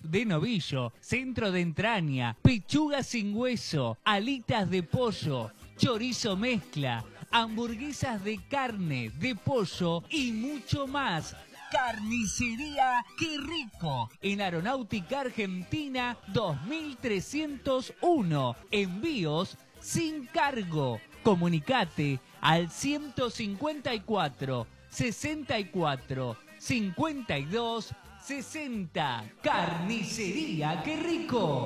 de novillo, centro de entraña, pechuga sin hueso, alitas de pollo, chorizo mezcla, hamburguesas de carne, de pollo y mucho más. Carnicería Qué Rico, en Aeronáutica Argentina 2301. Envíos sin cargo. Comunicate al 154 64 52 60. Carnicería Qué Rico.